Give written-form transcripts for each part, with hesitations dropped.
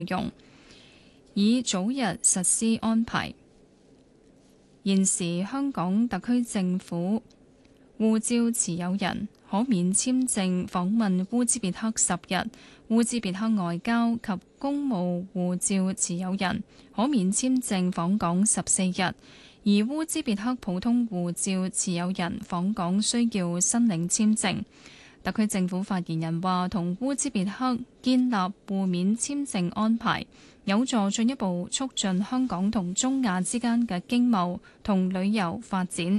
用，以早日實施安排。現時香港特區政府護照持有人可免簽證訪問烏茲別克10日，烏茲別克外交及公務護照持有人可免簽證訪港14日，而烏茲別克普通護照持有人訪港需要申領簽證。特區政府發言人話，同烏茲別克建立互免簽證安排，有助進一步促進香港同中亞之間嘅經貿同旅遊發展。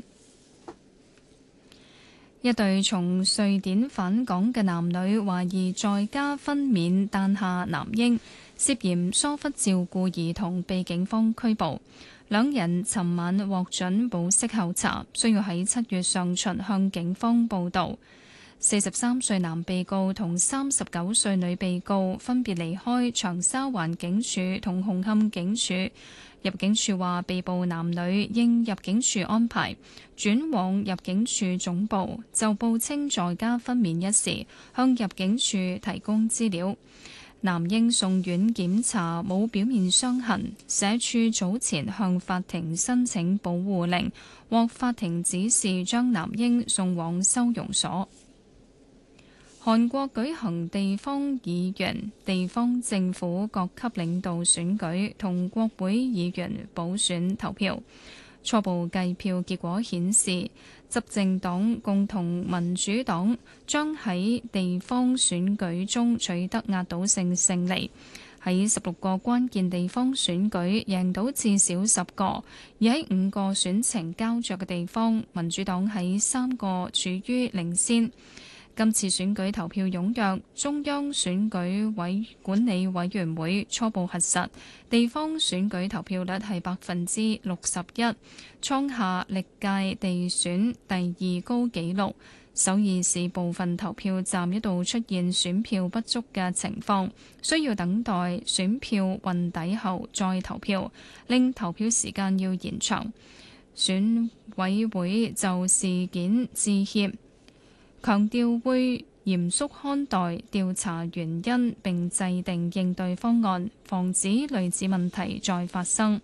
一對從瑞典返港嘅男女懷疑在家分娩誕下男嬰，涉嫌疏忽照顧兒童，被警方拘捕。兩人尋晚獲准保釋候查，需要喺7月上旬向警方報到。43歲男被告同39歲女被告分別離開長沙灣警署同紅磡警署。入境處話，被捕男女應入境處安排轉往入境處總部，就報稱在家分娩一事向入境處提供資料。男嬰送院檢查冇表面傷痕，社署早前向法庭申請保護令，獲法庭指示將男嬰送往收容所。韓國舉行地方議員、地方政府各級領導選舉同國會議員補選投票。初步計票結果顯示，執政黨共同民主黨將喺地方選舉中取得壓倒性勝利，喺16個關鍵地方選舉贏到至少10個，而喺5個選情膠着嘅地方，民主黨喺3個處於領先。今次選舉投票踴躍，中央選舉管理委員會初步核實，地方選舉投票率係61%，創下歷屆地選第2高紀錄。首爾市部分投票站一度出現選票不足嘅情況，需要等待選票運抵後再投票，令投票時間要延長。選委會就事件致歉，強調會嚴肅看待調查原因，並制定應對方案，防止類似問題再發生。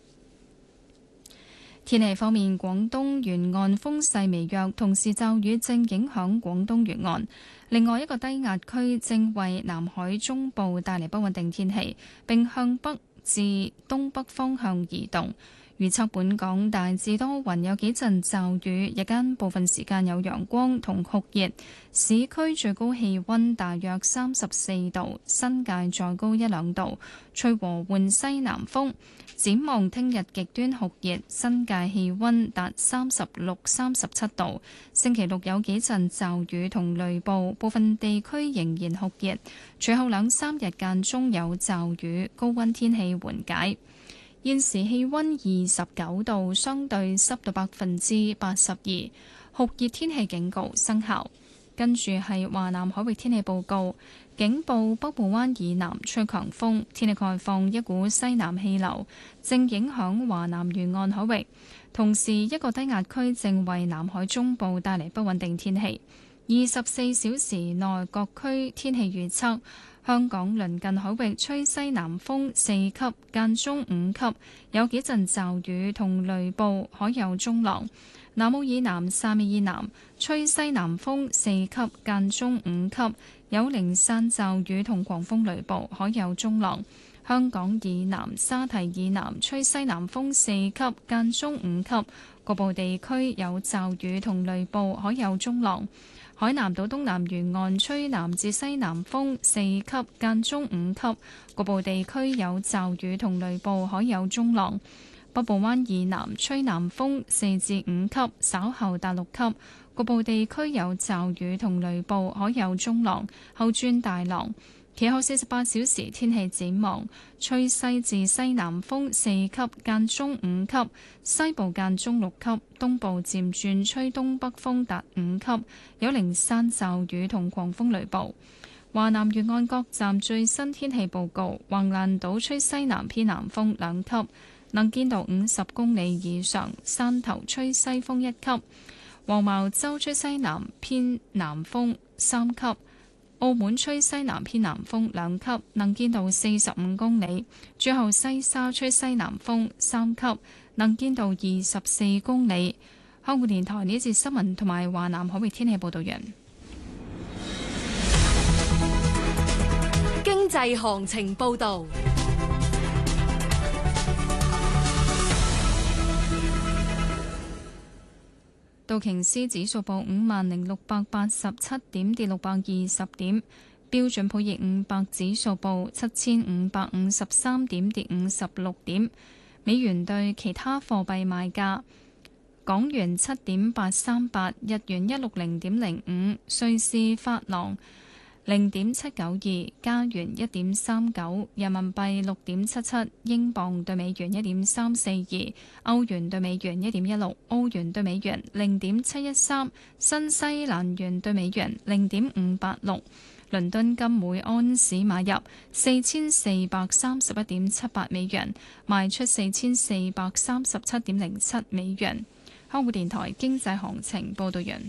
天氣方面，廣東沿岸風勢微弱，同時驟雨正影響廣東沿岸。另外一個低壓區正為南海中部帶嚟不穩定天氣，並向北至東北方向移動。預測本港大致多雲，有幾陣驟雨，日間部分時間有陽光同酷熱，市區最高氣溫大約34度，新界再高1-2度，吹和緩西南風。展望聽日極端酷熱，新界氣溫達36、37度。星期六有幾陣驟雨同雷暴，部分地區仍然酷熱，隨後2-3日間中有驟雨，高溫天氣緩解。現時氣溫29度，相對濕度82%，酷熱天氣警告生效。跟住係華南海域天氣報告，警報北部灣以南吹強風，天氣概況，一股西南氣流正影響華南沿岸海域，同時一個低壓區正為南海中部帶嚟不穩定天氣。24小時內各區天氣預測。香港鄰近海域吹西南風4級，間中5級，有幾陣驟雨同雷暴，海有中浪。南澳以南、汕尾以南吹西南風4級，間中5級，有零散驟雨同狂風雷暴，海有中浪。香港以南、沙堤以南吹西南風4級，間中5級，局部地區有驟雨同雷暴，海有中浪。海南島東南沿岸吹南至西南風4級，間中5級，局部地區有驟雨同雷暴，海有中浪。北部灣以南吹南風4至5級，稍後達6級，局部地區有驟雨同雷暴，海有中浪，後轉大浪。其後48小時天氣展望，吹西至西南風4級，間中5級，西部間中6級，東部漸轉吹東北風達5級，有零散驟雨同狂風雷暴。華南沿岸各站最新天氣報告：橫瀾島吹西南偏南風2級，能見度50公里以上；汕頭吹西風1級，黃茅洲吹西南偏南風3級。 澳門吹西南偏南風2級，能見度45公里。最後西沙吹西南風3級，能見度24公里。香港電台呢節新聞同埋華南海域天氣報道完。 經濟行情報道。 道瓊斯指數報50,687點，跌620點；標準普爾500指數報7,553點，跌56點。美元對其他貨幣賣價：港元7.838，日元160.05，瑞士法郎0.792，加元1.39，人民幣6.77，英鎊對美元1.342，歐元對美元1.16，澳元對美元0.713，新西蘭元對美元0.586。倫敦金每安士買入4431.78美元，賣出4437.07美元。香港電台經濟行情報道完。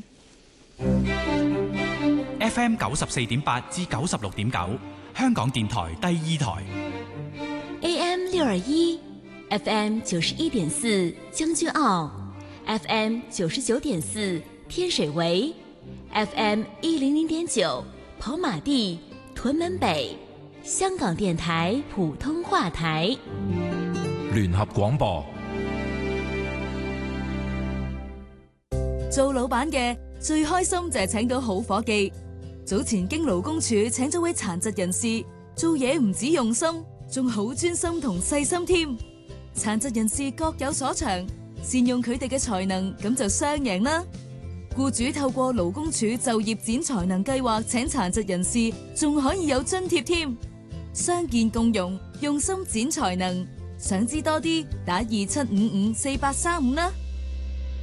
FM 94.8至96.9，香港電台第2台。 AM 621 FM 91.4將軍澳 FM 99.4天水圍 FM 100.9跑馬地屯門北，香港電台普通話台。 聯合廣播。 做老闆嘅最開心就係請到好伙計。早前經勞工處請咗位殘疾人士，做嘢唔止用心，仲好專心同細心添。殘疾人士各有所長，善用佢哋嘅才能，咁就雙贏啦。僱主透過勞工處就業展才能計劃請殘疾人士，仲可以有津貼添。傷健共融，用心展才能。想知多啲，打27554835啦。